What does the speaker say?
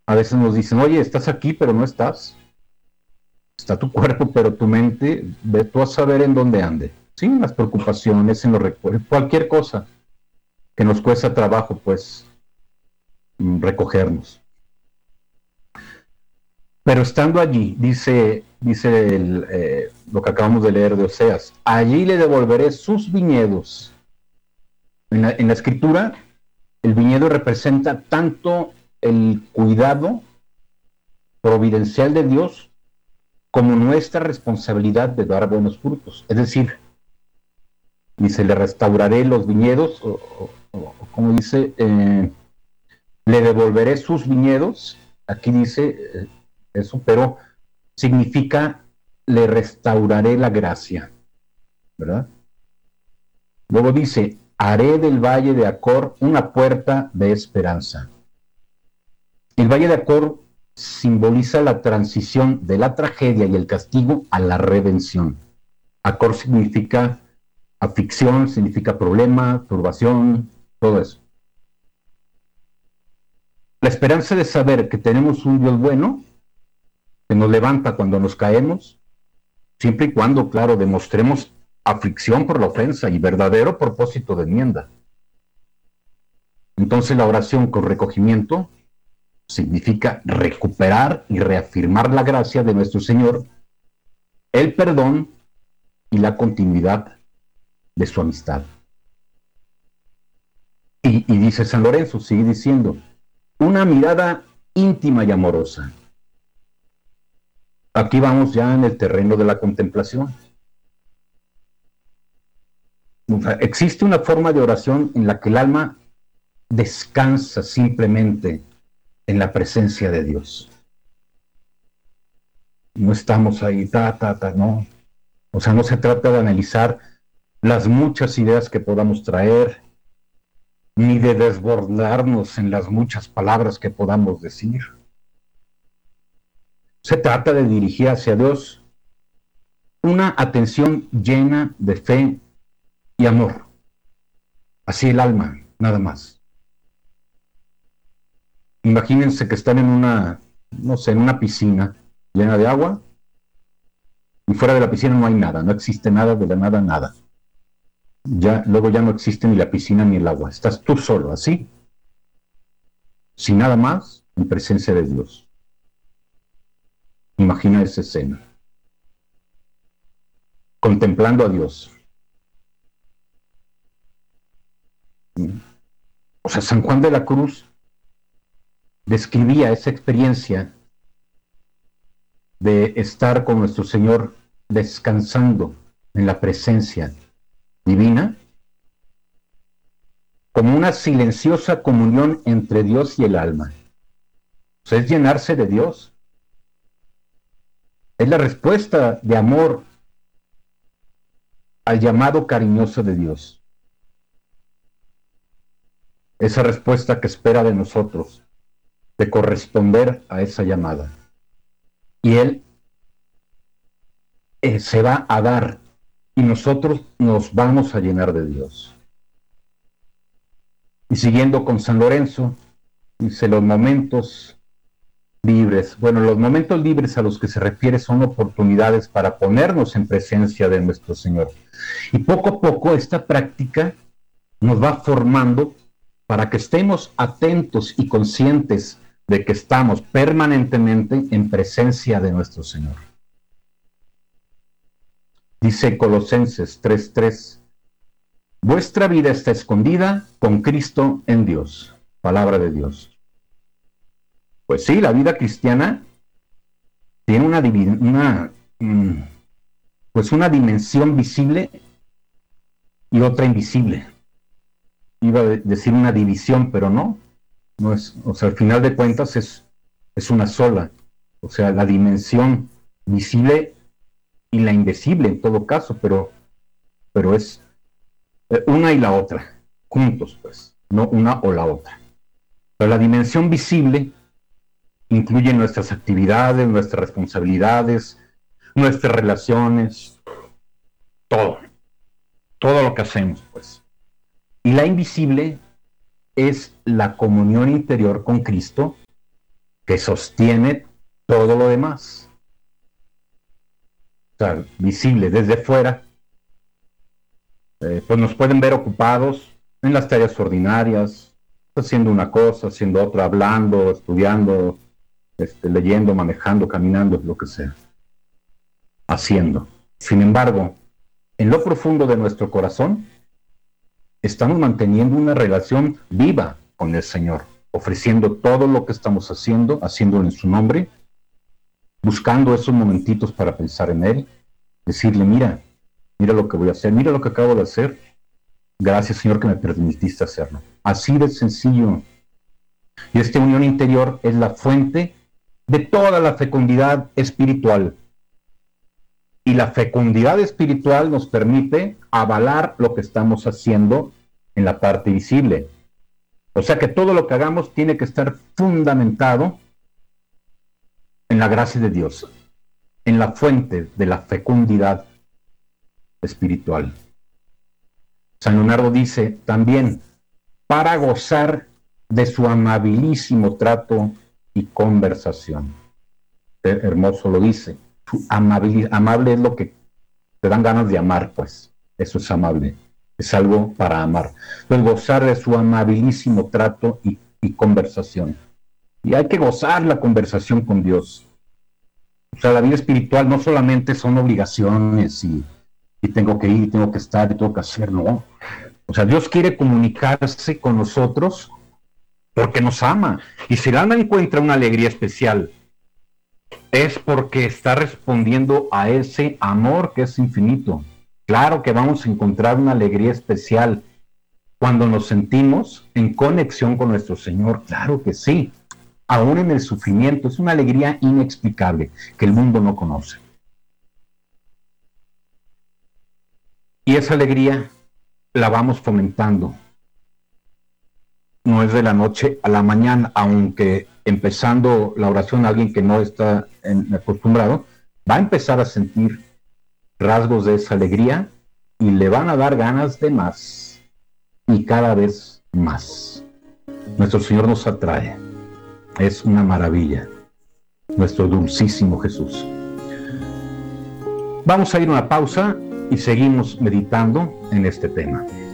A veces nos dicen, oye, estás aquí, pero no estás. Está tu cuerpo, pero tu mente, ve tú a saber en dónde ande. Sí, en las preocupaciones, en los recuerdos, cualquier cosa que nos cuesta trabajo, pues, recogernos. Pero estando allí, dice lo que acabamos de leer de Oseas, allí le devolveré sus viñedos. En la escritura, el viñedo representa tanto el cuidado providencial de Dios como nuestra responsabilidad de dar buenos frutos. Es decir, dice, le restauraré los viñedos, o como dice, le devolveré sus viñedos. Aquí dice eso, pero significa le restauraré la gracia, ¿verdad? Luego dice, haré del valle de Acor una puerta de esperanza. El valle de Acor simboliza la transición de la tragedia y el castigo a la redención. Acor significa aflicción, significa problema, turbación, todo eso. La esperanza de saber que tenemos un Dios bueno, que nos levanta cuando nos caemos, siempre y cuando, claro, demostremos aflicción por la ofensa y verdadero propósito de enmienda. Entonces la oración con recogimiento significa recuperar y reafirmar la gracia de nuestro Señor, el perdón y la continuidad de su amistad. Y dice San Lorenzo, sigue diciendo, una mirada íntima y amorosa. Aquí vamos ya en el terreno de la contemplación. O sea, existe una forma de oración en la que el alma descansa simplemente en la presencia de Dios. No estamos ahí, no. O sea, no se trata de analizar las muchas ideas que podamos traer, ni de desbordarnos en las muchas palabras que podamos decir. Se trata de dirigir hacia Dios una atención llena de fe y amor. Así el alma, nada más. Imagínense que están en una, no sé, en una piscina llena de agua y fuera de la piscina no hay nada, no existe nada, de la nada, nada. Luego ya no existe ni la piscina ni el agua. Estás tú solo, así, sin nada más, en presencia de Dios. Imagina esa escena. Contemplando a Dios. O sea, San Juan de la Cruz describía esa experiencia de estar con nuestro Señor descansando en la presencia divina, como una silenciosa comunión entre Dios y el alma. O sea, es llenarse de Dios. Es la respuesta de amor al llamado cariñoso de Dios. Esa respuesta que espera de nosotros, de corresponder a esa llamada. Y Él se va a dar y nosotros nos vamos a llenar de Dios. Y siguiendo con San Lorenzo, dice los momentos libres. Bueno, los momentos libres a los que se refiere son oportunidades para ponernos en presencia de nuestro Señor. Y poco a poco esta práctica nos va formando para que estemos atentos y conscientes de que estamos permanentemente en presencia de nuestro Señor. Dice Colosenses 3:3, vuestra vida está escondida con Cristo en Dios. Palabra de Dios. Pues sí, la vida cristiana tiene una dimensión visible y otra invisible. Iba a decir una división, pero no es, o sea, al final de cuentas es una sola. O sea, la dimensión visible y la invisible en todo caso, pero es una y la otra, juntos pues, no una o la otra. Pero la dimensión visible incluye nuestras actividades, nuestras responsabilidades, nuestras relaciones, todo lo que hacemos pues. Y la invisible es la comunión interior con Cristo que sostiene todo lo demás. O sea, visible desde fuera, pues nos pueden ver ocupados en las tareas ordinarias, haciendo una cosa, haciendo otra, hablando, estudiando, leyendo, manejando, caminando, lo que sea. Haciendo. Sin embargo, en lo profundo de nuestro corazón, estamos manteniendo una relación viva con el Señor, ofreciendo todo lo que estamos haciendo, haciéndolo en su nombre, buscando esos momentitos para pensar en Él, decirle, mira lo que voy a hacer, mira lo que acabo de hacer, gracias Señor que me permitiste hacerlo. Así de sencillo. Y esta unión interior es la fuente de toda la fecundidad espiritual. Y la fecundidad espiritual nos permite avalar lo que estamos haciendo en la parte visible. O sea que todo lo que hagamos tiene que estar fundamentado en la gracia de Dios, en la fuente de la fecundidad espiritual. San Leonardo dice también, para gozar de su amabilísimo trato y conversación. Hermoso lo dice. Amable es lo que te dan ganas de amar, pues. Eso es amable. Es algo para amar. Entonces, gozar de su amabilísimo trato y conversación. Y hay que gozar la conversación con Dios. O sea, la vida espiritual no solamente son obligaciones y tengo que ir, tengo que estar, y tengo que hacer, no. O sea, Dios quiere comunicarse con nosotros porque nos ama. Y si el alma encuentra una alegría especial, es porque está respondiendo a ese amor que es infinito. Claro que vamos a encontrar una alegría especial cuando nos sentimos en conexión con nuestro Señor. Claro que sí. Aún en el sufrimiento, es una alegría inexplicable que el mundo no conoce. Y esa alegría la vamos fomentando. No es de la noche a la mañana, aunque empezando la oración alguien que no está acostumbrado, va a empezar a sentir rasgos de esa alegría y le van a dar ganas de más y cada vez más. Nuestro Señor nos atrae. Es una maravilla. Nuestro dulcísimo Jesús. Vamos a ir a una pausa y seguimos meditando en este tema.